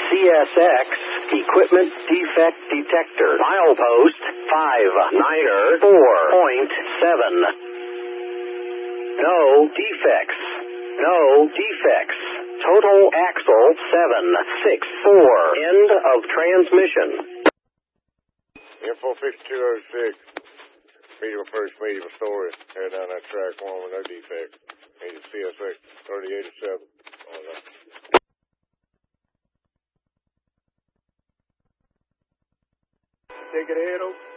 CSX equipment defect detector. Milepost 59er 4.7. No defects. No defects. Total axle 764. End of transmission. Info 5206. Medium first, medium story. Head down that track one with no defect. Needed CSX 3087. Take it ahead,